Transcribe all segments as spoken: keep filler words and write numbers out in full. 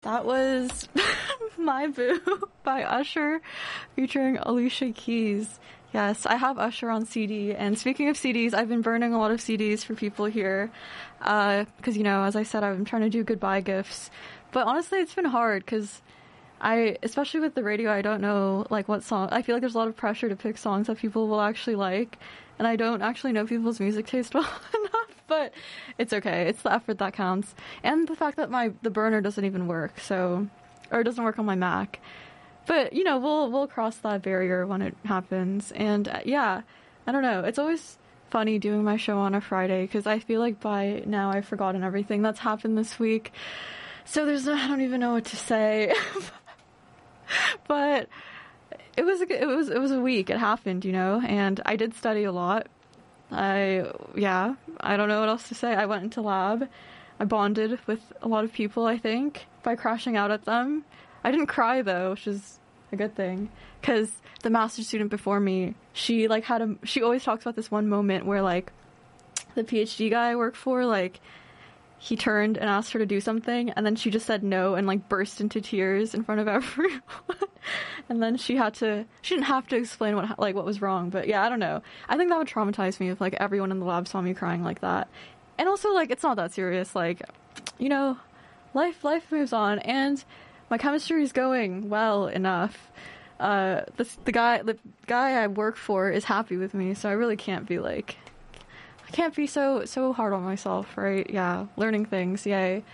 That was My Boo by Usher featuring Alicia Keys. Yes, I have Usher on C D. And speaking of C Ds, I've been burning a lot of C Ds for people here. Uh, because, you know, as I said, I'm trying to do goodbye gifts. But honestly, it's been hard because I, especially with the radio, I don't know, like, what song. I feel like there's a lot of pressure to pick songs that people will actually like. And I don't actually know people's music taste well enough. But it's okay. It's the effort that counts. And the fact that my the burner doesn't even work. So, or it doesn't work on my Mac. But, you know, we'll we'll cross that barrier when it happens. And, uh, yeah, I don't know. It's always funny doing my show on a Friday because I feel like by now I've forgotten everything that's happened this week. So there's no, I don't even know what to say. But it was, a, it was, it was a week. It happened, you know, and I did study a lot. I, yeah, I don't know what else to say. I went into lab. I bonded with a lot of people, I think, by crashing out at them. I didn't cry, though, which is a good thing, because the master's student before me, she, like, had a, she always talks about this one moment where, like, the PhD guy I work for, like, he turned and asked her to do something, and then she just said no and, like, burst into tears in front of everyone. And then she had to, she didn't have to explain what, like, what was wrong, but yeah, I don't know. I think that would traumatize me if, like, everyone in the lab saw me crying like that. And also, like, it's not that serious. Like, you know, life, life moves on, and my chemistry is going well enough. Uh, the, the guy, the guy I work for is happy with me, so I really can't be, like, I can't be so, so hard on myself, right? Yeah, learning things, yay.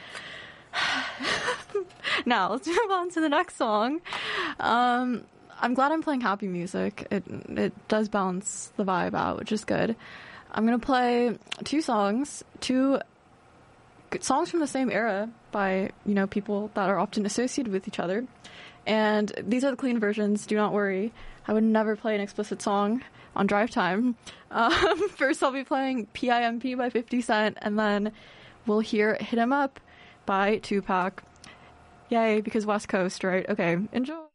Now, let's move on to the next song. Um, I'm glad I'm playing happy music. It it does balance the vibe out, which is good. I'm going to play two songs, two good songs from the same era by, you know, people that are often associated with each other. And these are the clean versions, do not worry. I would never play an explicit song on drive time. Um, first, I'll be playing P I M P by fifty cent, and then we'll hear Hit 'Em Up by Tupac. Yay, because West Coast, right? Okay, enjoy.